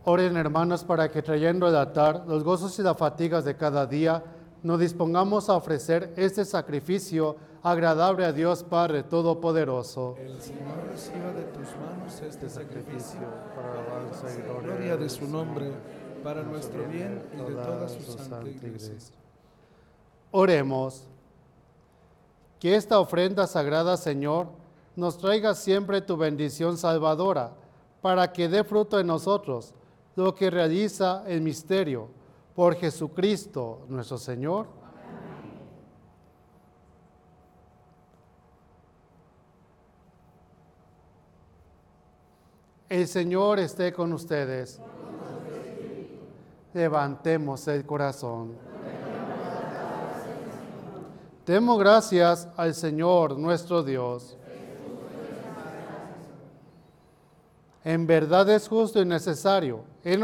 Oren, hermanos, para que trayendo el altar los gozos y las fatigas de cada día, nos dispongamos a ofrecer este sacrificio agradable a Dios Padre Todopoderoso. El Señor reciba de tus manos este sacrificio para alabanza y gloria de su nombre, para nuestro bien y de toda su santa iglesia. Oremos. Que esta ofrenda sagrada, Señor, nos traiga siempre tu bendición salvadora, para que dé fruto en nosotros lo que realiza el misterio. Por Jesucristo nuestro Señor. Amén. El Señor esté con ustedes. Levantemos el corazón. Demos gracias al Señor nuestro Dios. En verdad es justo y necesario.